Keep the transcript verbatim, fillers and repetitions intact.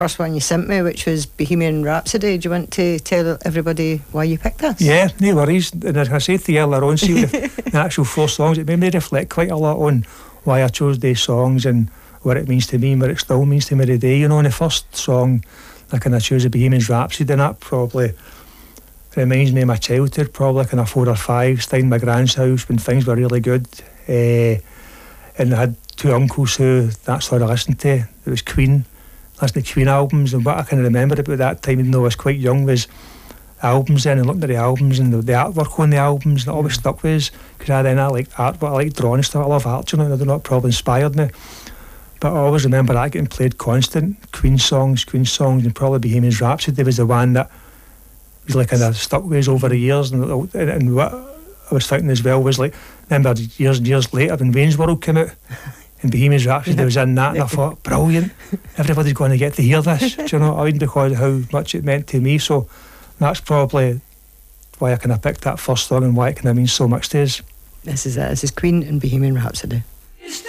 first one you sent me, which was Bohemian Rhapsody. Do you want to tell everybody why you picked this? Yeah, no worries. And as I said to you earlier on, see the, the actual four songs, it made me reflect quite a lot on why I chose these songs and what it means to me and what it still means to me today. You know, in the first song, I kind of chose the Bohemian Rhapsody, and that probably reminds me of my childhood, probably kind of four or five, staying in my grand's house when things were really good. Uh, and I had two uncles who that's what I listened to. It was Queen. Listening to Queen albums, and what I can remember about that time, even though I was quite young, was albums then, and looking at the albums and the, the artwork on the albums, and it always stuck with us, because I then I like art, I like drawing stuff, I love art, you know, and I don't know, it probably inspired me. But I always remember that getting played constant, Queen songs, Queen songs, and probably Bohemian Rhapsody was the one that was like kind of stuck with us over the years. And, and, and what I was thinking as well was like, remember years and years later when Wayne's World came out, and Bohemian Rhapsody was in that, and I thought, brilliant, everybody's going to get to hear this, do you know what I mean, because of how much it meant to me. So that's probably why I kind of picked that first song and why it kind of means so much to us. This is it, this is Queen and Bohemian Rhapsody.